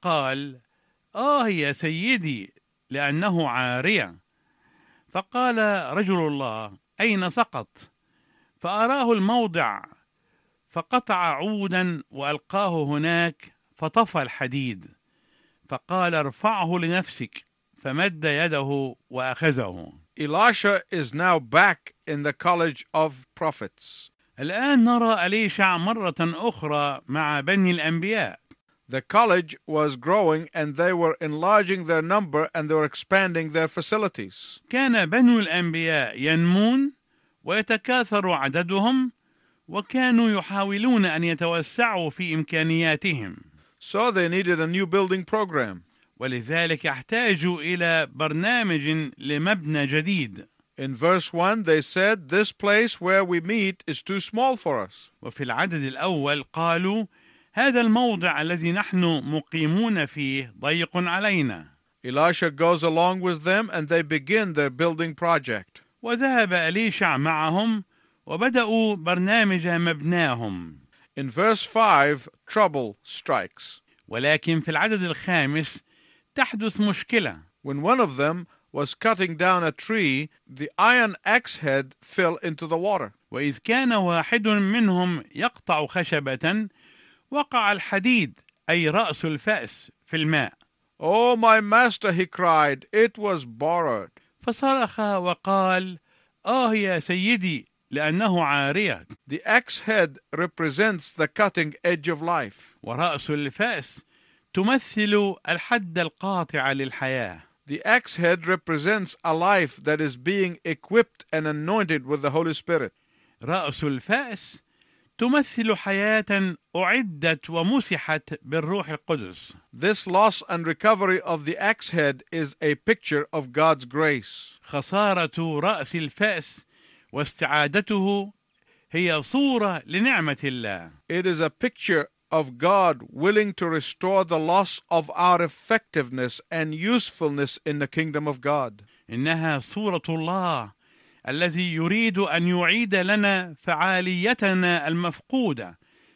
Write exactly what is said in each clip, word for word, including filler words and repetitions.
قال: آه يا سيدي لأنه عارية. فقال رجل الله: أين سقط؟ فأراه الموضع، فقطع عودا وألقاه هناك فطفى الحديد، فقال: ارفعه لنفسك، فمد يده وأخذه. Elisha is now back in the college of prophets. الآن نرى أليشع مرة أخرى مع بني الأنبياء. The college was growing and they were enlarging their number and they were expanding their facilities. كان بنو الأنبياء ينمون ويتكاثر عددهم، وكانوا يحاولون أن يتوسعوا في إمكانياتهم. So they needed a new building program. ولذلك احتاجوا إلى برنامج لمبنى جديد. In verse one they said, this place where we meet is too small for us. وفي العدد الأول قالوا: هذا الموضع الذي نحن مقيمون فيه ضيق علينا. Elisha goes along with them and they begin their building project. وذهب أليشع معهم وبدأوا برنامج مبناهم. In verse five, trouble strikes. ولكن في العدد الخامس تحدث مشكلة. When one of them was cutting down a tree, the iron axe head fell into the water. وإذ كان واحد منهم يقطع خشبة، وقع الحديد أي رأس الفأس في الماء. Oh, my master, he cried, it was borrowed. فصرخ وقال: آه يا سيدي لأنه عارية. The axe head represents the cutting edge of life. ورأس الفأس تمثل الحد القاطع للحياة. The axe head represents a life that is being equipped and anointed with the Holy Spirit. رأس الفأس تمثل حياة أعدت ومسحت بالروح القدس. This loss and recovery of the axe head is a picture of God's grace. خسارة رأس الفأس واستعادته هي صورة لنعمة الله. It is a picture of God willing to restore the loss of our effectiveness and usefulness in the kingdom of God. إنها صورة الله الذي يريد أن يعيد لنا فعاليتنا المفقودة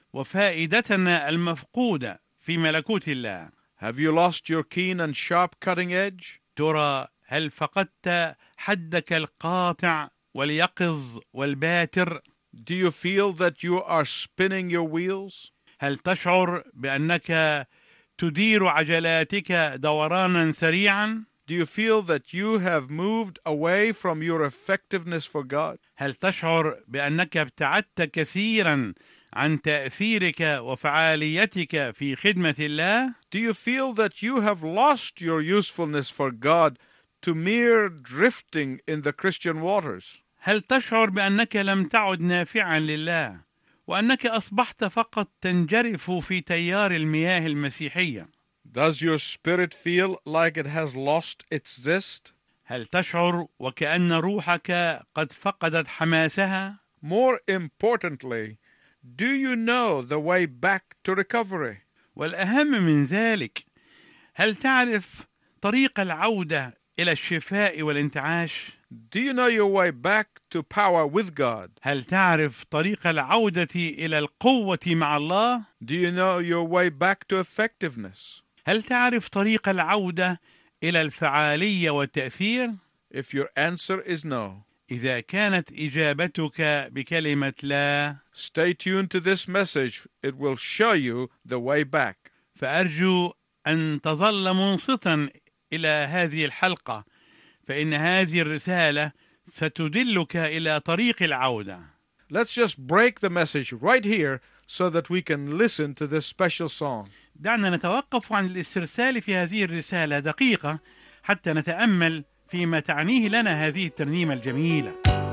وفائدتنا المفقودة في ملكوت الله. Have you lost your keen and sharp cutting edge? ترى هل فقدت حدك القاطع واليقظ والباتر؟ Do you feel that you are spinning your wheels? هل تشعر بأنك تدير عجلاتك دورانا سريعا؟ Do you feel that you have moved away from your effectiveness for God? هل تشعر بأنك ابتعدت كثيرا عن تأثيرك وفعاليتك في خدمة الله؟ Do you feel that you have lost your usefulness for God to mere drifting in the Christian waters? هل تشعر بأنك لم تعد نافعا لله وأنك أصبحت فقط تنجرف في تيار المياه المسيحية؟ Does your spirit feel like it has lost its zest? هل تشعر وكأن روحك قد فقدت حماسها؟ More importantly, do you know the way back to recovery? والأهم من ذلك، هل تعرف طريق العودة إلى الشفاء والانتعاش؟ Do you know your way back to power with God? هل تعرف طريق العودة إلى القوة مع الله؟ Do you know your way back to effectiveness? هل تعرف طريق العودة إلى الفعالية والتأثير؟ If your answer is no, إذا كانت إجابتك بكلمة لا، stay tuned to this message. It will show you the way back. فأرجو أن تظل منصتا إلى هذه الحلقة، فإن هذه الرسالة ستدلك إلى طريق العودة. Let's just break the message right here so that we can listen to this special song. دعنا نتوقف عن الاسترسال في هذه الرسالة دقيقة حتى نتأمل فيما تعنيه لنا هذه الترنيمة الجميلة.